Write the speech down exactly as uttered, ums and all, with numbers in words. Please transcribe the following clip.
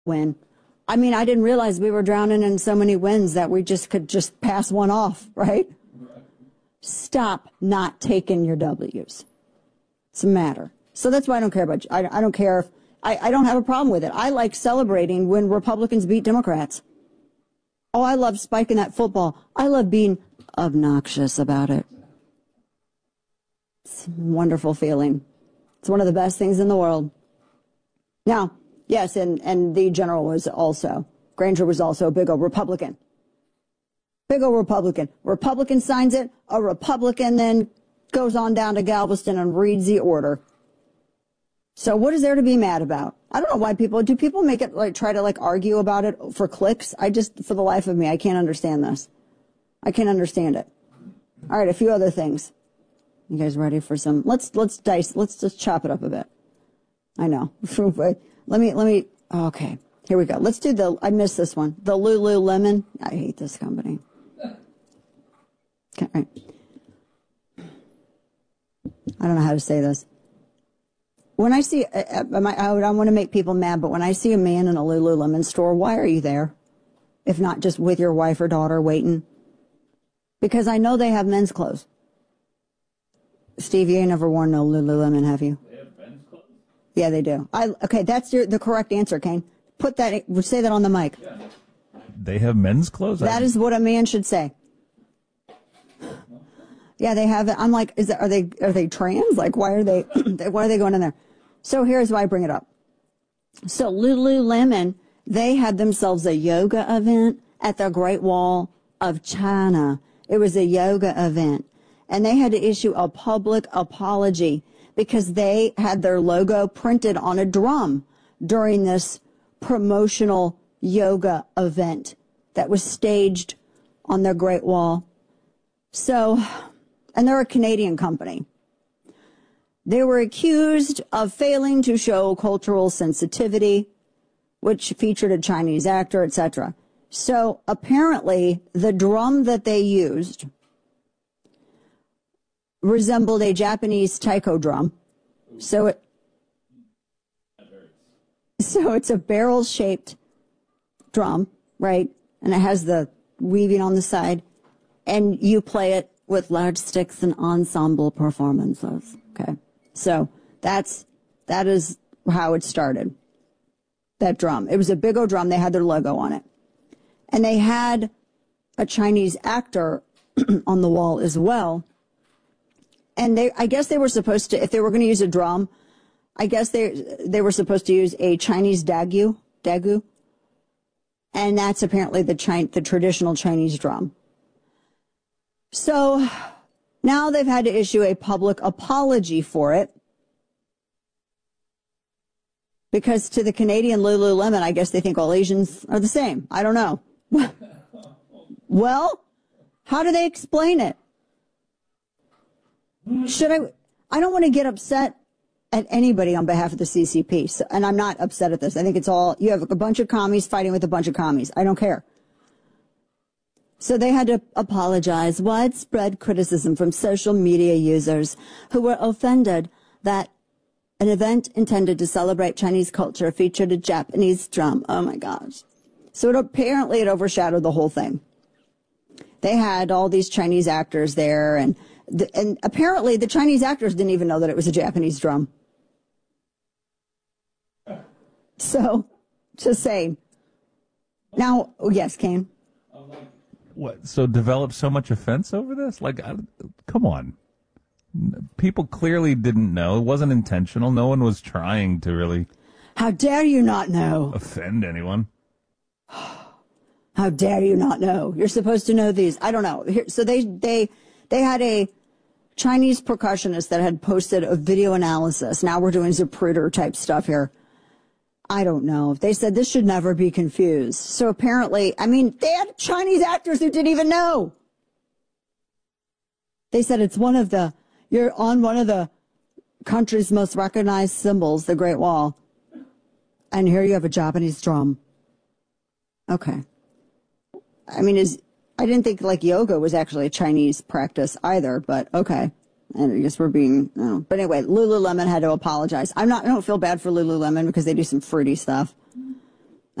win. I mean, I didn't realize we were drowning in so many wins that we just could just pass one off, right? Stop not taking your W's. It's a matter. So that's why I don't care about, I, I don't care if, I, I don't have a problem with it. I like celebrating when Republicans beat Democrats. Oh, I love spiking that football. I love being obnoxious about it. It's a wonderful feeling. It's one of the best things in the world. Now, yes, and, and the general was also, Granger was also a big old Republican. Big old Republican. Republican signs it, a Republican then goes on down to Galveston and reads the order. So what is there to be mad about? I don't know why people, do people make it like, try to like argue about it for clicks? I just, for the life of me, I can't understand this. I can't understand it. All right, a few other things. You guys ready for some, let's, let's dice, let's just chop it up a bit. I know. Let me, let me, okay, here we go. Let's do the, I missed this one. The Lululemon. I hate this company. Okay, right. I don't know how to say this. When I see, I, I, I want to make people mad, but when I see a man in a Lululemon store, why are you there? If not just with your wife or daughter waiting? Because I know they have men's clothes. Steve, you ain't never worn no Lululemon, have you? They have men's clothes? Yeah, they do. I, okay, that's your, the correct answer, Kane. Put that, say that on the mic. Yeah. They have men's clothes? That is what a man should say. Yeah, they have it. I'm like, is that, are they, are they trans? Like, why are they, why are they going in there? So here's why I bring it up. So Lululemon, they had themselves a yoga event at the Great Wall of China. It was a yoga event. And they had to issue a public apology because they had their logo printed on a drum during this promotional yoga event that was staged on the Great Wall. So, and they're a Canadian company. They were accused of failing to show cultural sensitivity, which featured a Chinese actor, et cetera. So apparently the drum that they used resembled a Japanese taiko drum. So it, so it's a barrel-shaped drum, right? And it has the weaving on the side. And you play it with large sticks and ensemble performances. Okay. So that's, that is how it started. That drum. It was a big old drum. They had their logo on it. And they had a Chinese actor on the wall as well. And they, I guess they were supposed to, if they were going to use a drum, I guess they, they were supposed to use a Chinese dagu, dagu. And that's apparently the Chi- the traditional Chinese drum. So now they've had to issue a public apology for it. Because to the Canadian Lululemon, I guess they think all Asians are the same. I don't know. Well, how do they explain it? Should I, I don't want to get upset at anybody on behalf of the C C P. So, and I'm not upset at this. I think it's all, you have a bunch of commies fighting with a bunch of commies. I don't care. So they had to apologize. Widespread criticism from social media users who were offended that an event intended to celebrate Chinese culture featured a Japanese drum. Oh my gosh. So it, apparently it overshadowed the whole thing. They had all these Chinese actors there, and the, and apparently the Chinese actors didn't even know that it was a Japanese drum. So, just saying. Now, oh yes, Kane. What? So develop so much offense over this? Like, I, come on. People clearly didn't know. It wasn't intentional. No one was trying to really. How dare you not know? Offend anyone. How dare you not know? You're supposed to know these. I don't know. Here, so they, they, they had a Chinese percussionist that had posted a video analysis. Now we're doing Zapruder type stuff here. I don't know. They said this should never be confused. So apparently, I mean, they had Chinese actors who didn't even know. They said it's one of the, you're on one of the country's most recognized symbols, the Great Wall. And here you have a Japanese drum. Okay. I mean, is, I didn't think like yoga was actually a Chinese practice either, but okay. And I guess we're being, oh. But anyway, Lululemon had to apologize. I'm not, I don't feel bad for Lululemon because they do some fruity stuff.